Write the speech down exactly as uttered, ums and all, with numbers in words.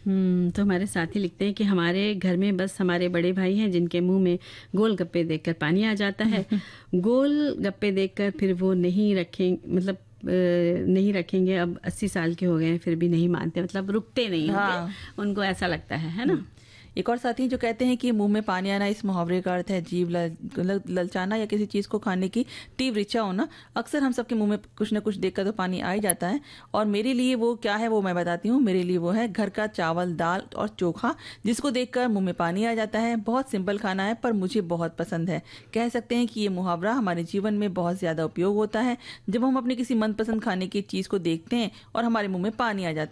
हम्म तो हमारे साथी लिखते हैं कि हमारे घर में बस हमारे बड़े भाई हैं जिनके मुंह में गोल गप्पे देखकर पानी आ जाता है। गोल गप्पे देखकर फिर वो नहीं रखें मतलब अ, नहीं रखेंगे। अब अस्सी साल के हो गए हैं फिर भी नहीं मानते, मतलब रुकते नहीं होंगे। हाँ। उनको ऐसा लगता है है ना। एक और साथी जो कहते हैं कि मुंह में पानी आना, इस मुहावरे का अर्थ है जीभ लल, लल, ललचाना या किसी चीज़ को खाने की तीव्र इच्छा होना। अक्सर हम सबके मुंह में कुछ ना कुछ देखकर तो पानी आ ही जाता है। और मेरे लिए वो क्या है वो मैं बताती हूँ। मेरे लिए वो है घर का चावल, दाल और चोखा, जिसको देखकर मुंह में पानी आ जाता है। बहुत सिंपल खाना है पर मुझे बहुत पसंद है। कह सकते हैं कि ये मुहावरा हमारे जीवन में बहुत ज़्यादा उपयोग होता है जब हम अपने किसी मनपसंद खाने की चीज़ को देखते हैं और हमारे मुंह में पानी आ जाता है।